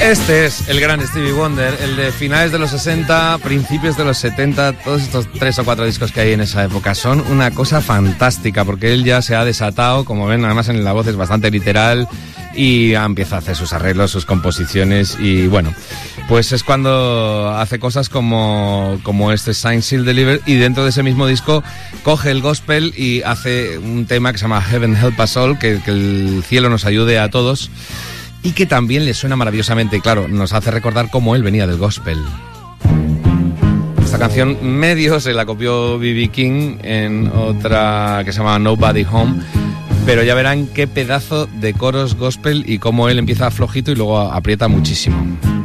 Este es el gran Stevie Wonder, el de finales de los 60, principios de los 70, todos estos 3 o 4 discos que hay en esa época son una cosa fantástica, porque él ya se ha desatado, como ven, además en la voz es bastante literal y empieza a hacer sus arreglos, sus composiciones y bueno, pues es cuando hace cosas como este Signed, Sealed, Delivered, y dentro de ese mismo disco coge el gospel y hace un tema que se llama Heaven Help Us All, que el cielo nos ayude a todos, y que también le suena maravillosamente, y claro, nos hace recordar cómo él venía del gospel. Esta canción medio se la copió B.B. King en otra que se llama Nobody Home, pero ya verán qué pedazo de coros gospel y cómo él empieza flojito y luego aprieta muchísimo.